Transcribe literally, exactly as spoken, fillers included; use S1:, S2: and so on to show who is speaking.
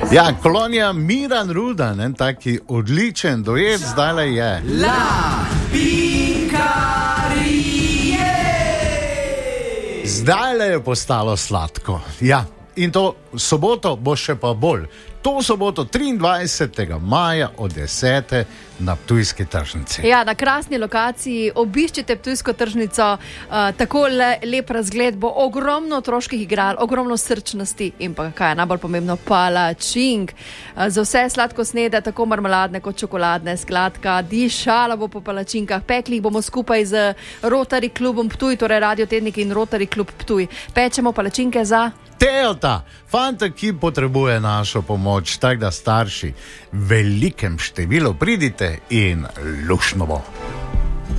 S1: Ja, kolonija Miran Rudan, en taki odličen duet, zdajle je.
S2: La Pikarije!
S1: Zdajle je postalo sladko. Ja, in to soboto bo še pa bolj. To soboto triindvajsetega maja od desete na Ptujski tržnici.
S3: Ja, na krasni lokaciji obiščite Ptujsko tržnico, uh, tako le, lep razgled bo, ogromno otroških igral, ogromno srčnosti in pa, kaj je najbolj pomembno, palačink. Uh, za vse sladko snede, tako marmeladne kot čokoladne, sladka, dišala bo po palačinkah, pekli bomo skupaj z Rotary klubom Ptuj, torej Radio Tednik in Rotary klub Ptuj. Pečemo palačinke za...
S1: Telta, fanta, ki potrebuje našo pomoč, tak da starši v velikem številu pridite in lušno bo.